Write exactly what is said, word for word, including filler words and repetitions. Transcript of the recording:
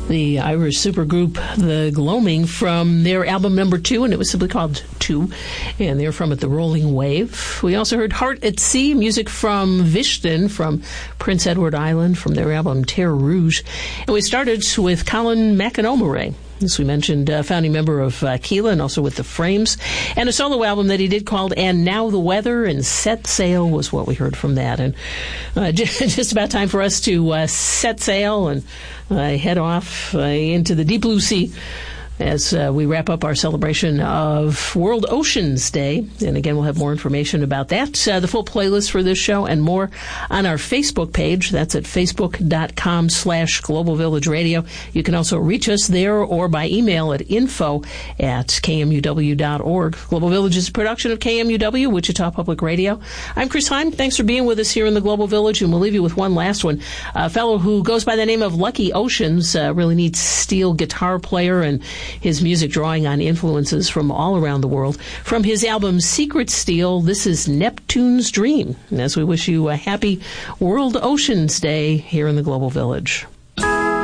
the Irish supergroup The Gloaming from their album number two, and it was simply called Two, and they're from it The Rolling Wave. We also heard Heart at Sea, music from Vishten from Prince Edward Island from their album Terre Rouge. And we started with Colin McInnomary, as we mentioned, uh, founding member of uh, Keela and also with the Frames, and a solo album that he did called And Now the Weather, and Set Sail was what we heard from that. And uh, just about time for us to uh, set sail and uh, head off uh, into the deep blue sea as uh, we wrap up our celebration of World Oceans Day. And again, we'll have more information about that, uh, the full playlist for this show and more on our Facebook page. That's at facebook.com slash Global Village Radio. You can also reach us there or by email at info at kmuw dot org. Global Village is a production of K M U W, Wichita Public Radio. I'm Chris Heim. Thanks for being with us here in the Global Village, and we'll leave you with one last one. A fellow who goes by the name of Lucky Oceans, uh, really neat steel guitar player, and his music drawing on influences from all around the world. From his album Secret Steel, this is Neptune's Dream. And as we wish you a happy World Oceans Day here in the Global Village.